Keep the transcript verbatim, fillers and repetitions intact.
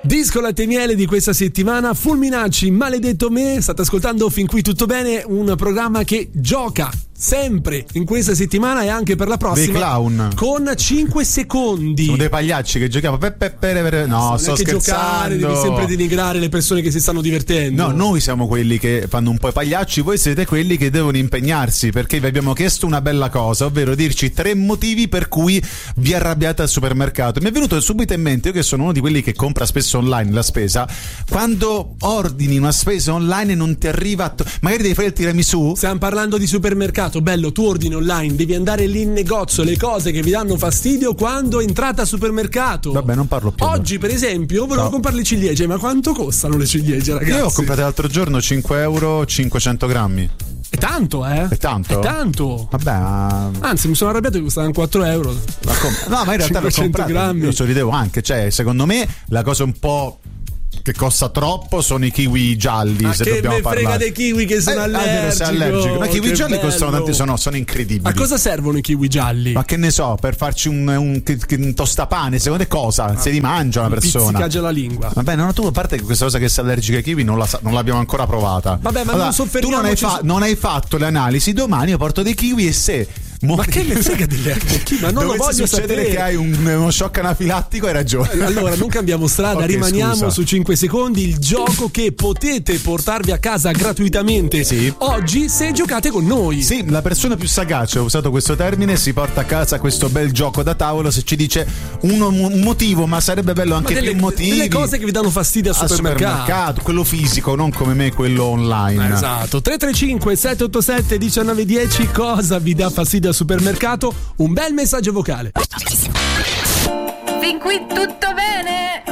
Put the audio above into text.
Disco latte e miele di questa settimana, Fulminacci, Maledetto me. State ascoltando Fin qui tutto bene, un programma che gioca sempre in questa settimana e anche per la prossima. Dei clown con cinque secondi. Sono dei pagliacci che giochiamo pe, pe, pe, pe, pe. No, sto scherzando. Giocare, devi sempre denigrare le persone che si stanno divertendo. No, noi siamo quelli che fanno un po' i pagliacci, voi siete quelli che devono impegnarsi, perché vi abbiamo chiesto una bella cosa, ovvero dirci tre motivi per cui vi arrabbiate al supermercato. Mi è venuto subito in mente, io che sono uno di quelli che compra spesso online la spesa, quando ordini una spesa online e non ti arriva to- magari devi fare il tiramisù. Stiamo parlando di supermercato. Bello, tu ordini online, devi andare lì in negozio, le cose che vi danno fastidio quando entrate al supermercato. Vabbè, non parlo più. Oggi per esempio volevo no. comprare le ciliegie, ma quanto costano le ciliegie, ragazzi? Io ho comprato l'altro giorno cinque euro cinquecento grammi. È tanto, eh? È tanto? È tanto. Vabbè, ma... anzi mi sono arrabbiato che costavano quattro euro. Ma com- no, ma in realtà l'ho comprato grammi. Io sorridevo anche, cioè secondo me la cosa un po' che costa troppo sono i kiwi gialli. Ma se che dobbiamo me parlare. frega dei kiwi che sono eh, allergico, sei allergico. Ma i kiwi che gialli bello. costano tanti, sono, sono incredibili. A cosa servono i kiwi gialli? Ma che ne so, per farci un, un, un, un tostapane, secondo te cosa? Ah, se li mangia una persona. Pizzica già la lingua. Vabbè, no, tu a parte che questa cosa che sei allergica ai kiwi non, la, non l'abbiamo ancora provata. Vabbè, ma allora, non soffermiamoci. Tu non hai, fa- non hai fatto le analisi, domani io porto dei kiwi e se ma che me frega delle kiwi? Ma non lo voglio succedere sapere. Che hai un, uno shock anafilattico, hai ragione. Allora non cambiamo strada, okay, rimaniamo scusa. Su cinque secondi, il gioco che potete portarvi a casa gratuitamente sì. oggi se giocate con noi. Sì, la persona più sagace, ho usato questo termine, si porta a casa questo bel gioco da tavolo se ci dice uno, un motivo, ma sarebbe bello anche delle, più motivi. Delle cose che vi danno fastidio al, al supermercato. supermercato, quello fisico, non come me quello online. Esatto. tre tre cinque sette otto sette uno nove uno zero, cosa vi dà fastidio al supermercato? Un bel messaggio vocale. Fin qui tutto bene?